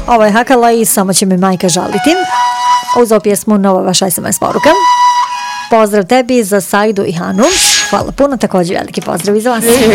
Ovo je Hakala i Samo će me majka žaliti. Uz ovu pjesmu nova vaša SMS poruka. Pozdrav tebi za Sajdu i Hanu. Hvala puno, također veliki pozdrav i za vas.